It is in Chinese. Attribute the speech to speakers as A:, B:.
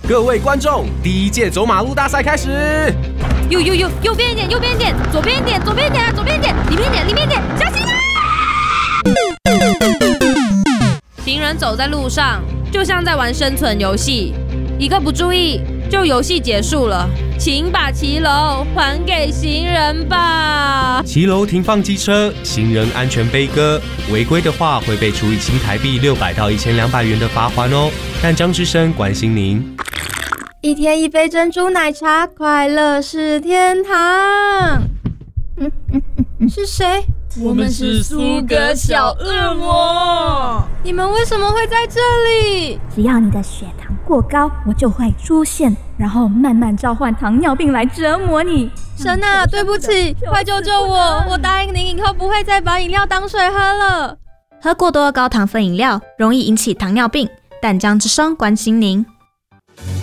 A: 各位观众，第一届走马路大赛开始。
B: 右边一点，右边一点，左边一点，左边一点啊，左边一点，里面一点，里面一点，小心啊！行人走在路上，就像在玩生存游戏，一个不注意，就游戏结束了。请把骑楼还给行人吧。
A: 骑楼停放机车，行人安全悲歌。违规的话会被处以新台币600到1200元的罚款哦。淡江之声关心您。
C: 一天一杯珍珠奶茶，快乐是天堂。是谁？
D: 我们是苏格小恶魔。
C: 你们为什么会在这里？
E: 只要你的血糖过高，我就会出现，然后慢慢召唤糖尿病来折磨你。
C: 神啊，对不起，快救救我！我答应您以后不会再把饮料当水喝了。
F: 喝过多的高糖分饮料容易引起糖尿病。淡江之声关心您。